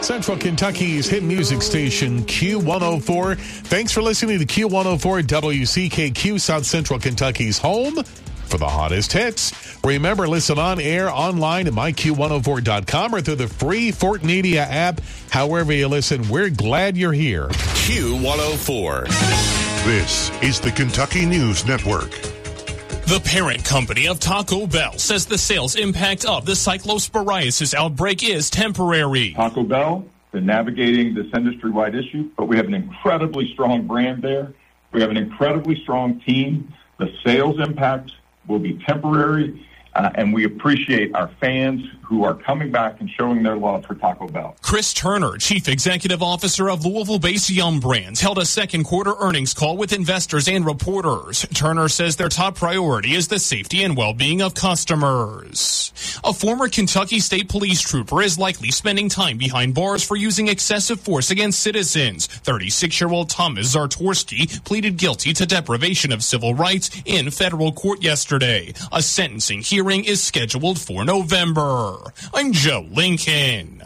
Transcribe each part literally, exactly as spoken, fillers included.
Central Kentucky's hit music station, Q one oh four. Thanks for listening to Q one oh four W C K Q, South Central Kentucky's home for the hottest hits. Remember, listen on air, online at my q one oh four dot com or through the free Fort Media app. However you listen, we're glad you're here. Q one oh four. This is the Kentucky News Network. The parent company of Taco Bell says the sales impact of the cyclosporiasis outbreak is temporary. Taco Bell been navigating this industry-wide issue, but we have an incredibly strong brand there. We have an incredibly strong team. The sales impact will be temporary, uh, and we appreciate our fans who are coming back and showing their love for Taco Bell. Chris Turner, Chief Executive Officer of Louisville-based Yum Brands, held a second quarter earnings call with investors and reporters. Turner says their top priority is the safety and well-being of customers. A former Kentucky State Police trooper is likely spending time behind bars for using excessive force against citizens. thirty-six-year-old Thomas Zartorsky pleaded guilty to deprivation of civil rights in federal court yesterday. A sentencing hearing is scheduled for November. I'm Joe Lincoln.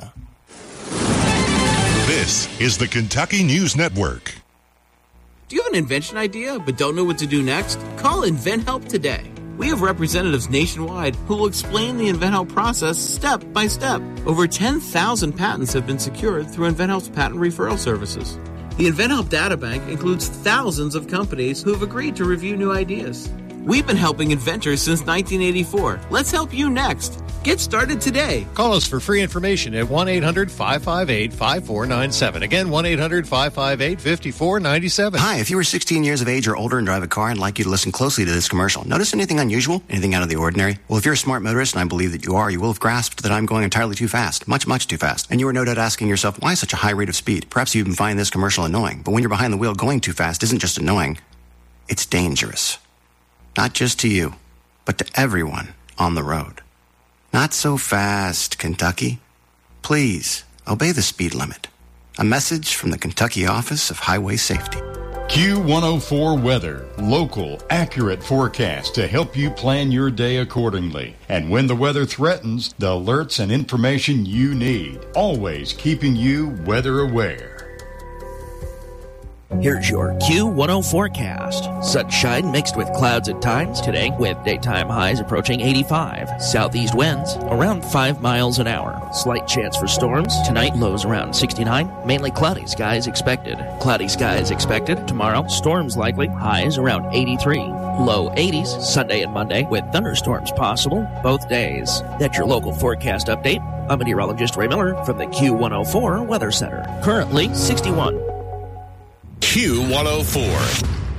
This is the Kentucky News Network. Do you have an invention idea but don't know what to do next? Call InventHelp today. We have representatives nationwide who will explain the InventHelp process step by step. Over ten thousand patents have been secured through InventHelp's patent referral services. The InventHelp databank includes thousands of companies who have agreed to review new ideas. We've been helping inventors since nineteen eighty-four. Let's help you next. Get started today. Call us for free information at one eight hundred five five eight five four nine seven. Again, one eight hundred five five eight five four nine seven. Hi, if you were sixteen years of age or older and drive a car, I'd like you to listen closely to this commercial. Notice anything unusual? Anything out of the ordinary? Well, if you're a smart motorist, and I believe that you are, you will have grasped that I'm going entirely too fast. Much, much too fast. And you are no doubt asking yourself, why such a high rate of speed? Perhaps you even find this commercial annoying. But when you're behind the wheel, going too fast isn't just annoying. It's dangerous. Not just to you, but to everyone on the road. Not so fast, Kentucky. Please, obey the speed limit. A message from the Kentucky Office of Highway Safety. Q one oh four Weather. Local, accurate forecast to help you plan your day accordingly. And when the weather threatens, the alerts and information you need. Always keeping you weather aware. Here's your Q one oh forecast. Sunshine mixed with clouds at times today, with daytime highs approaching eighty-five. Southeast winds around five miles an hour. Slight chance for storms. Tonight, lows around sixty-nine. Mainly cloudy skies expected. Cloudy skies expected. Tomorrow, storms likely. Highs around eighty-three. Low eighties Sunday and Monday, with thunderstorms possible both days. That's your local forecast update. I'm meteorologist Ray Miller from the Q one oh four Weather Center. Currently sixty-one. Q one oh four.